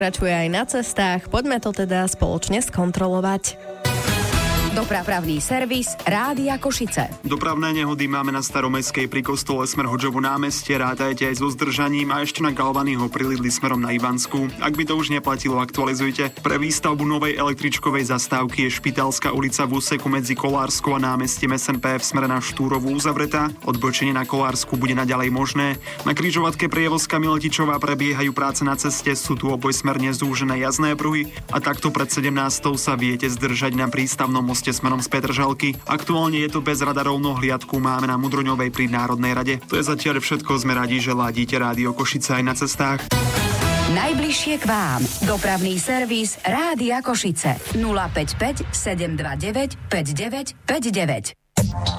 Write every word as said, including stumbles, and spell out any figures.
Pokračuje aj na cestách, poďme to teda spoločne skontrolovať. Dopravný servis Rádia Košice. Dopravné nehody máme na Staromestskej pri kostole smer Hodžovo námestie, rátajte aj so zdržaním a ešte na Galvanyho pri Lidli smerom na Ivansku. Ak by to už neplatilo, aktualizujte. Pre výstavbu novej električkovej zastávky je Špitálska ulica v úseku medzi Kolárskou a námestím es en pé v smere na Štúrovú uzavretá. Odbočenie na Kolársku bude naďalej možné. Na križovatke Prievozka Miletičová prebiehajú práce na ceste, sú tu obojsmerne zúžené jazdné pruhy a takto pred sedemnástou sa viete zdržať na prístavnom moste smerom z Petržalky. Aktuálne je to bez radarovnou hliadku, máme na Mudroňovej pri Národnej rade. To je zatiaľ všetko, sme radi, že ladíte Rádio Košice aj na cestách. Najbližšie k vám. Dopravný servis Rádia Košice. nula päť päť sedem dva deväť päť deväť päť deväť.